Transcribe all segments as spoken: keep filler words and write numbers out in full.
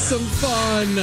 some fun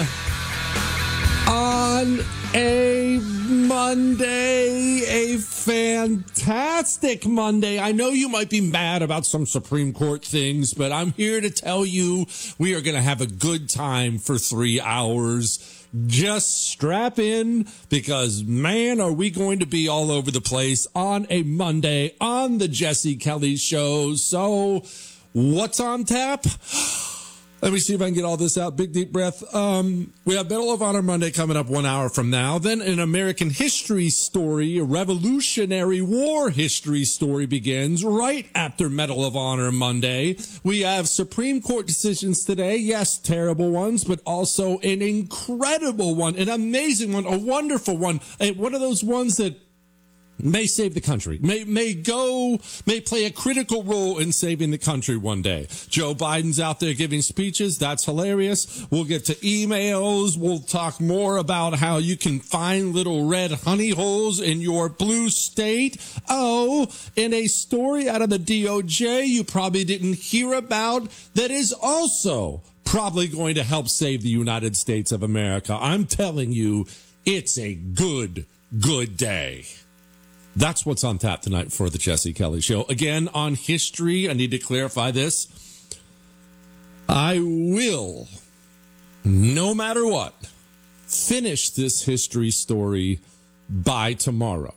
on a Monday, a fantastic Monday. I know you might be mad about some Supreme Court things, but I'm here to tell you we are going to have a good time for three hours. Just strap in because, man, are we going to be all over the place on a Monday on the Jesse Kelly Show. So what's on tap? Let me see if I can get all this out. Big, deep breath. Um, we have Medal of Honor Monday coming up one hour from now. Then an American history story, a Revolutionary War history story begins right after Medal of Honor Monday. We have Supreme Court decisions today. Yes, terrible ones, but also an incredible one, an amazing one, a wonderful one. One of those ones that may save the country, may may go, may play a critical role in saving the country one day. Joe Biden's out there giving speeches. That's hilarious. We'll get to emails. We'll talk more about how you can find little red honey holes in your blue state. Oh, in a story out of the D O J you probably didn't hear about that is also probably going to help save the United States of America. I'm telling you, it's a good, good day. That's what's on tap tonight for the Jesse Kelly Show. Again, on history, I need to clarify this. I will, no matter what, finish this history story by tomorrow.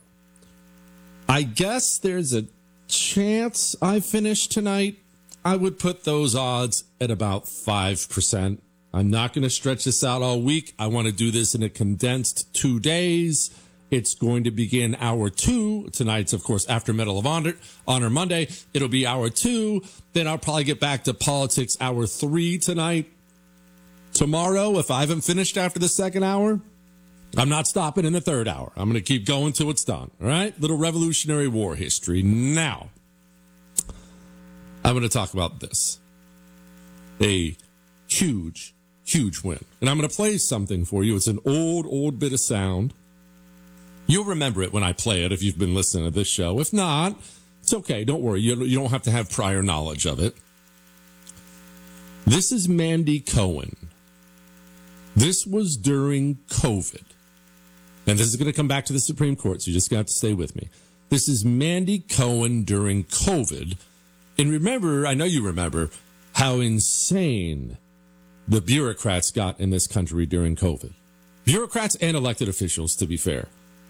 I guess there's a chance I finish tonight. I would put those odds at about five percent. I'm not going to stretch this out all week. I want to do this in a condensed two days. It's going to begin hour two. Tonight's, of course, after Medal of Honor, Honor Monday. It'll be hour two. Then I'll probably get back to politics hour three tonight. Tomorrow, if I haven't finished after the second hour, I'm not stopping in the third hour. I'm going to keep going till it's done. All right? Little Revolutionary War history. Now, I'm going to talk about this. A huge, huge win. And I'm going to play something for you. It's an old, old bit of sound. You'll remember it when I play it if you've been listening to this show. If not, it's okay. Don't worry. You, you don't have to have prior knowledge of it. This is Mandy Cohen. This was during COVID. And this is going to come back to the Supreme Court, so you just got to stay with me. This is Mandy Cohen during COVID. And remember, I know you remember, how insane the bureaucrats got in this country during COVID. Bureaucrats and elected officials, to be fair.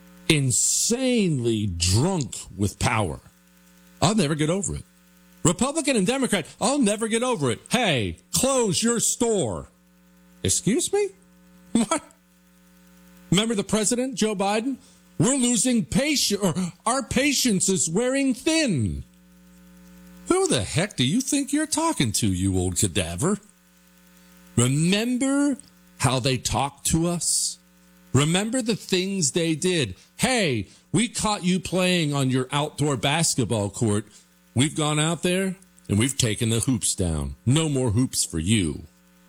Insanely drunk with power. I'll never get over it. Republican and Democrat, I'll never get over it. Hey, close your store. Excuse me? What? Remember the president, Joe Biden? We're losing patience, or our patience is wearing thin. Who the heck do you think you're talking to, you old cadaver? Remember how they talked to us? Remember the things they did. Hey, we caught you playing on your outdoor basketball court. We've gone out there and we've taken the hoops down. No more hoops for you.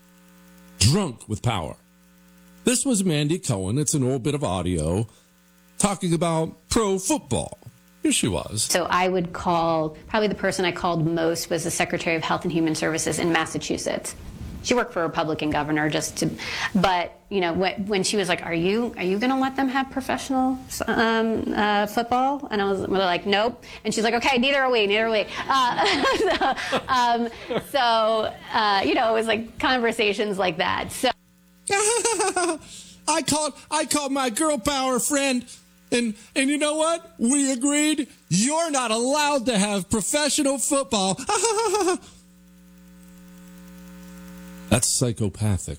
Drunk with power. This was Mandy Cohen. It's an old bit of audio talking about pro football. Here she was. So I would call, probably the person I called most was the Secretary of Health and Human Services in Massachusetts. She worked for a Republican governor just to, but, you know, when, when she was like, are you are you going to let them have professional um, uh, football? And I was really like, nope. And she's like, okay, neither are we, neither are we. Uh, so, um, so uh, you know, it was like conversations like that. So I called, I called my girl power friend. And and you know what? We agreed. You're not allowed to have professional football. That's psychopathic.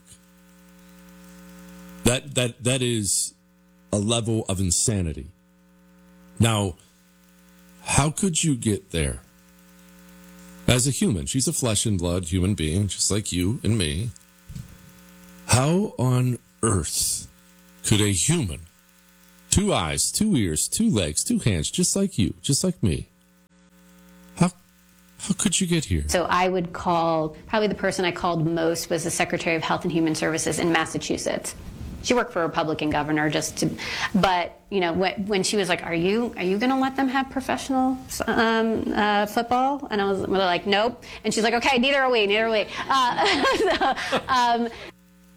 That that that is a level of insanity. Now, how could you get there? As a human, she's a flesh and blood human being, just like you and me. How on earth could a human, two eyes, two ears, two legs, two hands, just like you, just like me, how how could you get here? So I would call, probably the person I called most was the Secretary of Health and Human Services in Massachusetts. She worked for a Republican governor just to, but, you know, when, when she was like, are you are you going to let them have professional um, uh, football? And I was really like, nope. And she's like, okay, neither are we, neither are we. Uh, so, um,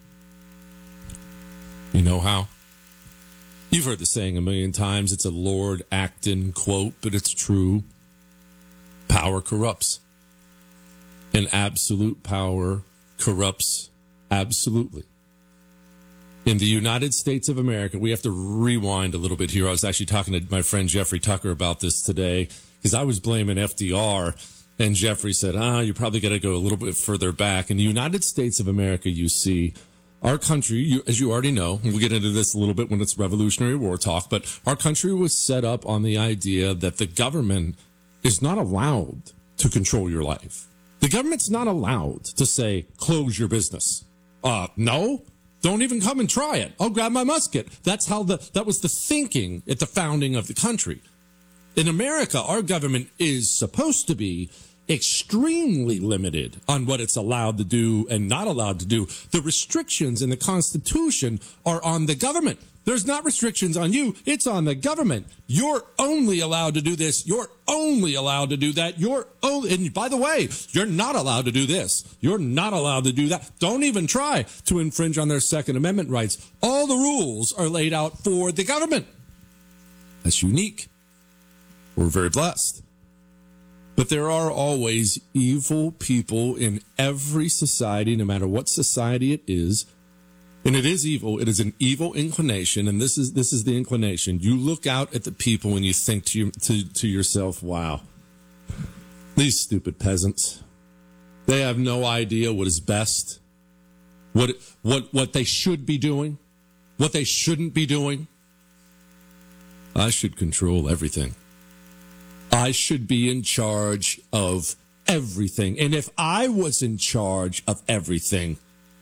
You know how? You've heard the saying a million times. It's a Lord Acton quote, but it's true. Power corrupts. And absolute power corrupts absolutely. In the United States of America, we have to rewind a little bit here. I was actually talking to my friend Jeffrey Tucker about this today because I was blaming F D R, and Jeffrey said, ah, you probably got to go a little bit further back. In the United States of America, you see, our country, you, as you already know, and we'll get into this a little bit when it's Revolutionary War talk, but our country was set up on the idea that the government is not allowed to control your life. The government's not allowed to say, close your business. Uh, no, don't even come and try it. I'll grab my musket. That's how the, that was the thinking at the founding of the country. In America, our government is supposed to be extremely limited on what it's allowed to do and not allowed to do. The restrictions in the Constitution are on the government. There's not restrictions on you. It's on the government. You're only allowed to do this. You're only allowed to do that. You're only, and by the way, you're not allowed to do this. You're not allowed to do that. Don't even try to infringe on their Second Amendment rights. All the rules are laid out for the government. That's unique. We're very blessed. But there are always evil people in every society, no matter what society it is. And it is evil. It is an evil inclination. And this is this is the inclination. You look out at the people and you think to, your, to, to yourself, wow, these stupid peasants, they have no idea what is best, what what what they should be doing, what they shouldn't be doing. I should control everything. I should be in charge of everything. And if I was in charge of everything,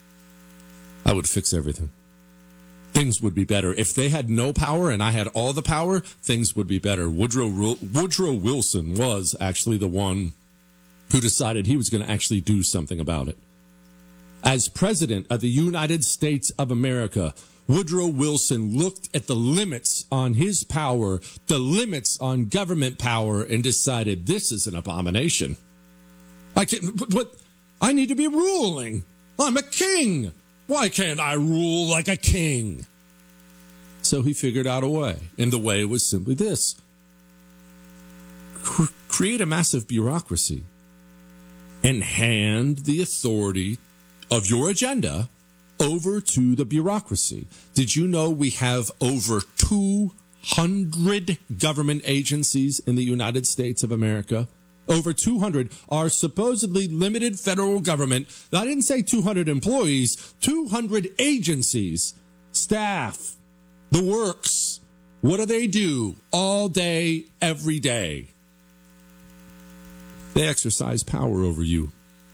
I would fix everything. Things would be better. If they had no power and I had all the power, things would be better. Woodrow, Woodrow Wilson was actually the one who decided he was going to actually do something about it. As president of the United States of America, Woodrow Wilson looked at the limits on his power, the limits on government power, and decided this is an abomination. I can't, what? I need to be ruling. I'm a king. Why can't I rule like a king? So he figured out a way, and the way was simply this. C- create a massive bureaucracy and hand the authority of your agenda over to the bureaucracy. Did you know we have over two hundred government agencies in the United States of America? Over two hundred are supposedly limited federal government. I didn't say two hundred employees, two hundred agencies, staff, the works. What do they do all day, every day? They exercise power over you.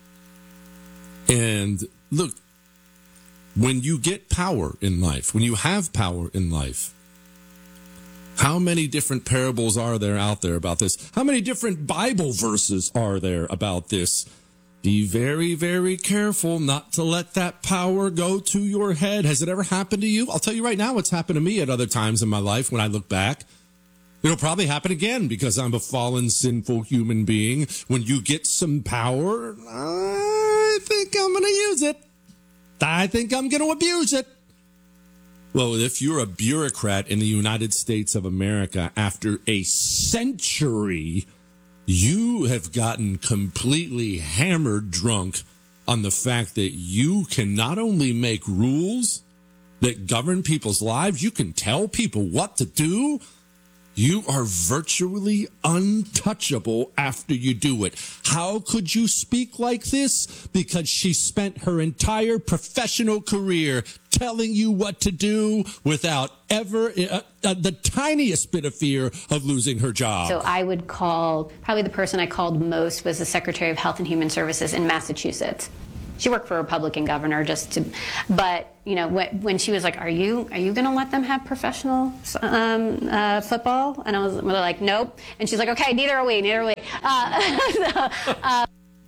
And look, when you get power in life, when you have power in life, how many different parables are there out there about this? How many different Bible verses are there about this? Be very, very careful not to let that power go to your head. Has it ever happened to you? I'll tell you right now, it's happened to me at other times in my life when I look back. It'll probably happen again because I'm a fallen, sinful human being. When you get some power, I think I'm going to use it. I think I'm going to abuse it. Well, if you're a bureaucrat in the United States of America, after a century, you have gotten completely hammered drunk on the fact that you can not only make rules that govern people's lives, you can tell people what to do. You are virtually untouchable after you do it. How could you speak like this? Because she spent her entire professional career telling you what to do without ever uh, uh, the tiniest bit of fear of losing her job. So I would call, probably the person I called most was the Secretary of Health and Human Services in Massachusetts. She worked for a Republican governor just to, but, you know, when, when she was like, are you are you going to let them have professional um, uh, football? And I was really like, nope. And she's like, okay, neither are we, neither are we. Uh, so, uh,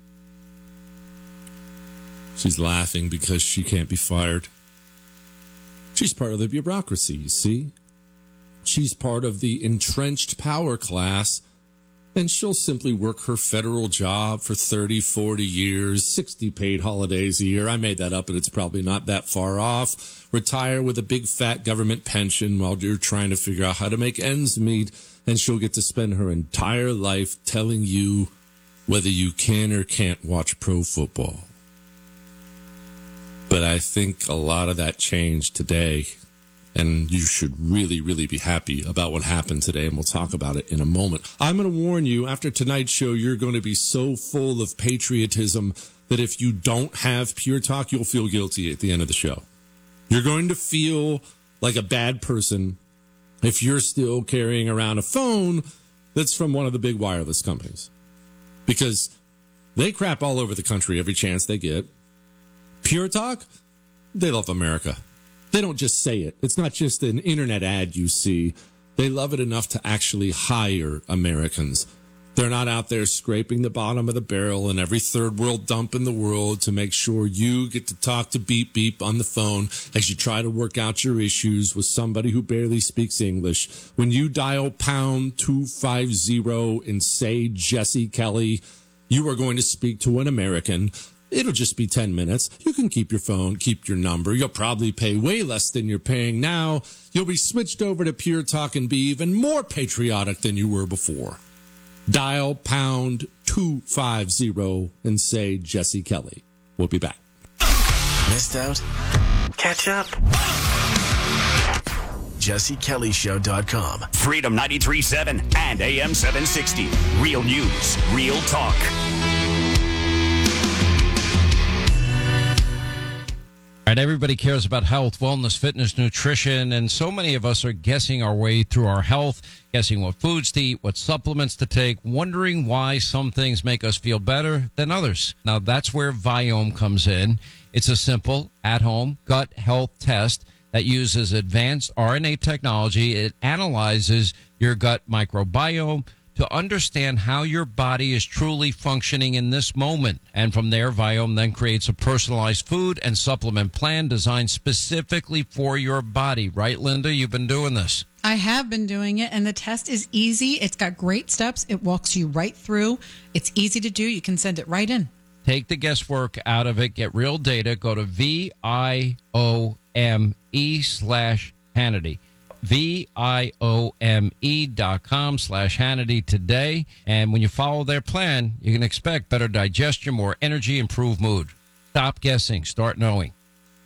She's laughing because she can't be fired. She's part of the bureaucracy, you see? She's part of the entrenched power class and she'll simply work her federal job for thirty, forty years, sixty paid holidays a year. I made that up, and it's probably not that far off. Retire with a big fat government pension while you're trying to figure out how to make ends meet, and she'll get to spend her entire life telling you whether you can or can't watch pro football. But I think a lot of that changed today, and you should really, really be happy about what happened today, and we'll talk about it in a moment. I'm going to warn you, after tonight's show, you're going to be so full of patriotism that if you don't have Pure Talk, you'll feel guilty at the end of the show. You're going to feel like a bad person if you're still carrying around a phone that's from one of the big wireless companies, because they crap all over the country every chance they get. Pure Talk, they love America. They don't just say it. It's not just an internet ad you see. They love it enough to actually hire Americans. They're not out there scraping the bottom of the barrel in every third world dump in the world to make sure you get to talk to Beep Beep on the phone as you try to work out your issues with somebody who barely speaks English. When you dial pound two five zero and say Jesse Kelly, you are going to speak to an American. It'll just be ten minutes. You can keep your phone, keep your number. You'll probably pay way less than you're paying now. You'll be switched over to Pure Talk and be even more patriotic than you were before. Dial pound two five zero and say Jesse Kelly. We'll be back. Missed out? Catch up. Jesse Kelly Show dot com. Freedom ninety-three point seven and A M seven sixty. Real news, real talk. All right, everybody cares about health, wellness, fitness, nutrition, and so many of us are guessing our way through our health, guessing what foods to eat, what supplements to take, wondering why some things make us feel better than others. Now, that's where Viome comes in. It's a simple, at-home gut health test that uses advanced R N A technology. It analyzes your gut microbiome to understand how your body is truly functioning in this moment. And from there, Viome then creates a personalized food and supplement plan designed specifically for your body. Right, Linda? You've been doing this. I have been doing it, and the test is easy. It's got great steps. It walks you right through. It's easy to do. You can send it right in. Take the guesswork out of it. Get real data. Go to V I O M E slash Hannity. V I O M E dot com slash Hannity today. And when you follow their plan, you can expect better digestion, more energy, improved mood. Stop guessing. Start knowing.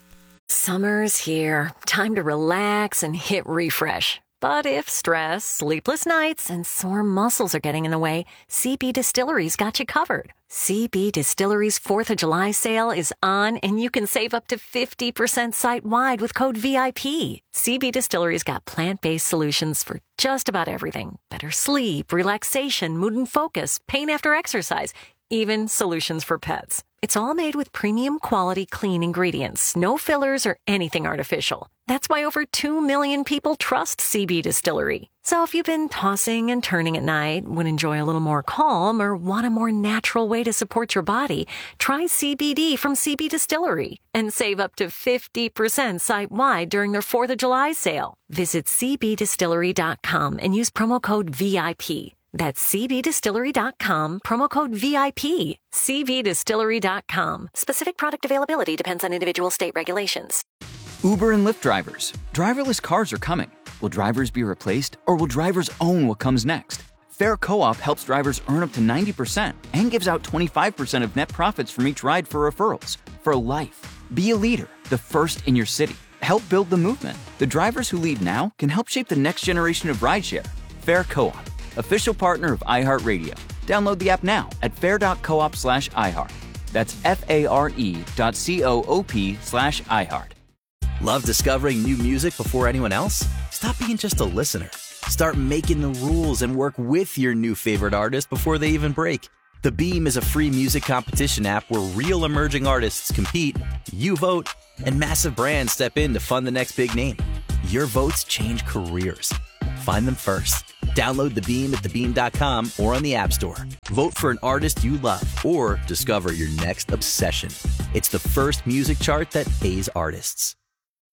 Summer's here. Time to relax and hit refresh. But if stress, sleepless nights, and sore muscles are getting in the way, C B Distillery's got you covered. C B Distillery's fourth of July sale is on, and you can save up to fifty percent site-wide with code V I P. C B Distillery's got plant-based solutions for just about everything. Better sleep, relaxation, mood and focus, pain after exercise, even solutions for pets. It's all made with premium quality clean ingredients, no fillers or anything artificial. That's why over two million people trust C B Distillery. So if you've been tossing and turning at night, would enjoy a little more calm, or want a more natural way to support your body, try C B D from C B Distillery and save up to fifty percent site-wide during their fourth of July sale. Visit C B distillery dot com and use promo code V I P. That's C B distillery dot com, promo code V I P. C B distillery dot com. Specific product availability depends on individual state regulations. Uber and Lyft drivers. Driverless cars are coming. Will drivers be replaced, or will drivers own what comes next? Fair Co-op helps drivers earn up to ninety percent and gives out twenty-five percent of net profits from each ride for referrals. For life. Be a leader, the first in your city. Help build the movement. The drivers who lead now can help shape the next generation of rideshare. Fair Co-op. Official partner of iHeartRadio. Download the app now at fair.coop slash iHeart. That's F-A-R-E dot C-O-O-P slash iHeart. Love discovering new music before anyone else? Stop being just a listener. Start making the rules and work with your new favorite artist before they even break. The Beam is a free music competition app where real emerging artists compete, you vote, and massive brands step in to fund the next big name. Your votes change careers. Find them first. Download The Beam at the beam dot com or on the App Store. Vote for an artist you love or discover your next obsession. It's the first music chart that pays artists.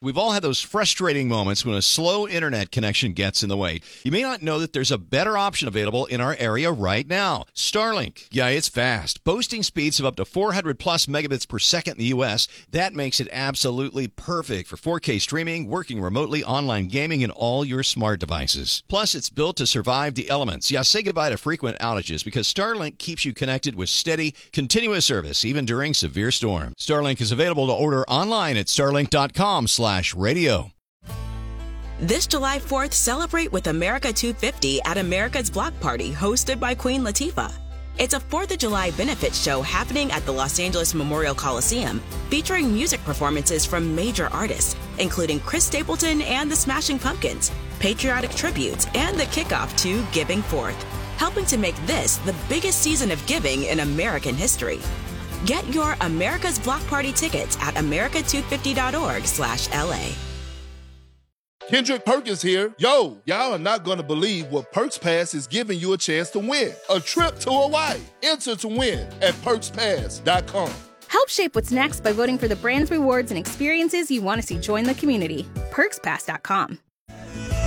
We've all had those frustrating moments when a slow internet connection gets in the way. You may not know that there's a better option available in our area right now. Starlink. Yeah, it's fast. Boasting speeds of up to four hundred plus megabits per second in the U S. That makes it absolutely perfect for four K streaming, working remotely, online gaming, and all your smart devices. Plus, it's built to survive the elements. Yeah, say goodbye to frequent outages because Starlink keeps you connected with steady, continuous service, even during severe storms. Starlink is available to order online at starlink.com slash radio. This July fourth, celebrate with America two fifty at America's Block Party, hosted by Queen Latifah. It's a fourth of July benefit show happening at the Los Angeles Memorial Coliseum, featuring music performances from major artists, including Chris Stapleton and the Smashing Pumpkins, patriotic tributes, and the kickoff to Giving Forth, helping to make this the biggest season of giving in American history. Get your America's Block Party tickets at america two fifty dot org slash L A. Kendrick Perkins here. Yo, y'all are not going to believe what Perks Pass is giving you a chance to win. A trip to Hawaii. Enter to win at perks pass dot com. Help shape what's next by voting for the brands, rewards, and experiences you want to see join the community. perks pass dot com.